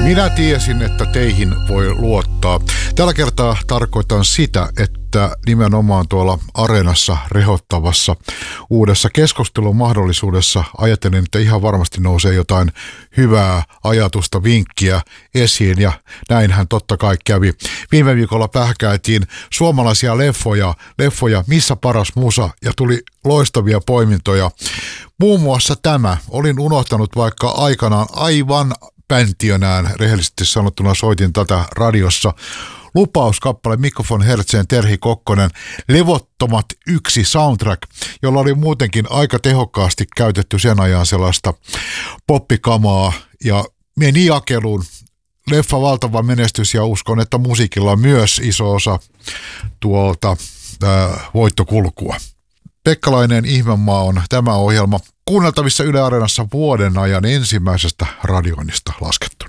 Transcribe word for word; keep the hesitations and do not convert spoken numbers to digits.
Minä tiesin, että teihin voi luottaa. Tällä kertaa tarkoitan sitä, että nimenomaan tuolla Areenassa rehottavassa uudessa keskustelun mahdollisuudessa ajattelin, että ihan varmasti nousee jotain hyvää ajatusta, vinkkiä esiin, ja näinhän totta kai kävi. Viime viikolla pähkäiltiin suomalaisia leffoja, leffoja Missä paras musa, ja tuli loistavia poimintoja. Muun muassa tämä. Olin unohtanut, vaikka aikanaan aivan päntiönään, rehellisesti sanottuna soitin tätä radiossa. Lupauskappale Mikko von Hertzen, Terhi Kokkonen, Levottomat yksi soundtrack, jolla oli muutenkin aika tehokkaasti käytetty sen ajan sellaista poppikamaa, ja meni jakeluun. Leffa valtava menestys, ja uskon, että musiikilla on myös iso osa tuolta äh, voittokulkua. Pekkalainen Ihmemaa on tämä ohjelma kuunneltavissa Yle Areenassa vuoden ajan ensimmäisestä radioinnista laskettu.